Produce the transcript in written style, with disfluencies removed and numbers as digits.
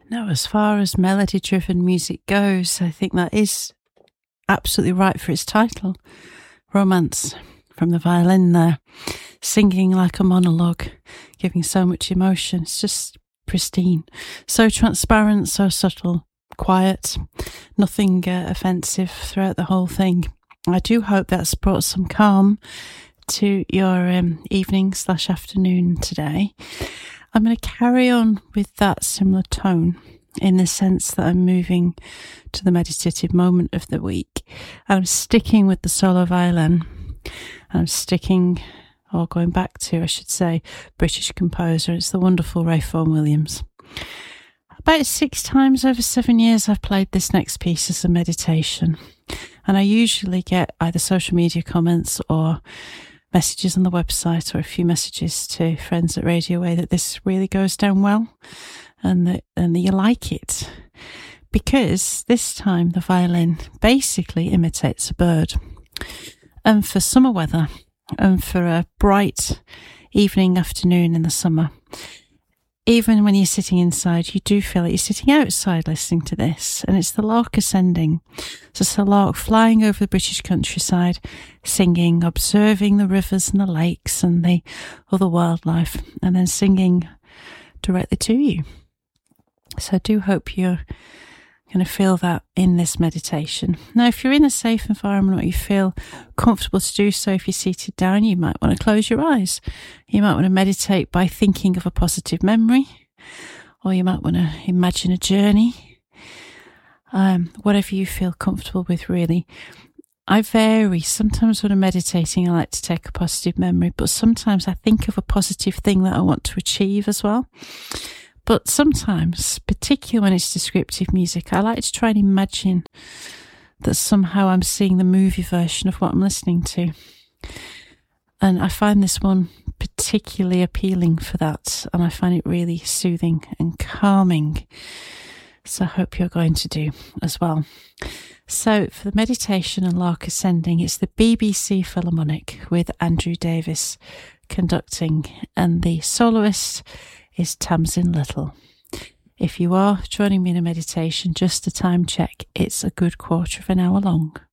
Now, as far as melody-driven music goes, I think that is absolutely right for its title. Romance, from the violin there, singing like a monologue, giving so much emotion. It's just pristine. So transparent, so subtle, quiet, nothing offensive throughout the whole thing. I do hope that's brought some calm to your evening/afternoon today. I'm going to carry on with that similar tone in the sense that I'm moving to the meditative moment of the week. I'm sticking with the solo violin. I'm sticking, or going back to, I should say, British composer. It's the wonderful Ray Vaughan Williams. About 6 times over 7 years, I've played this next piece as a meditation. And I usually get either social media comments or messages on the website, or a few messages to friends at Radio Way that this really goes down well and that you like it. Because this time the violin basically imitates a bird. And for summer weather, and for a bright evening, afternoon in the summer, even when you're sitting inside, you do feel like you're sitting outside listening to this. And it's the lark ascending. So it's the lark flying over the British countryside, singing, observing the rivers and the lakes and the other wildlife, and then singing directly to you. So I do hope you're going to feel that in this meditation. Now, if you're in a safe environment or you feel comfortable to do so, if you're seated down, you might want to close your eyes. You might want to meditate by thinking of a positive memory, or you might want to imagine a journey. Whatever you feel comfortable with, really. I vary. Sometimes when I'm meditating, I like to take a positive memory, but sometimes I think of a positive thing that I want to achieve as well. But sometimes, particularly when it's descriptive music, I like to try and imagine that somehow I'm seeing the movie version of what I'm listening to. And I find this one particularly appealing for that, and I find it really soothing and calming. So I hope you're going to do as well. So for the meditation and lark ascending, it's the BBC Philharmonic with Andrew Davis conducting, and the soloist is Tamsin Little. If you are joining me in a meditation, just a time check, it's a good quarter of an hour long.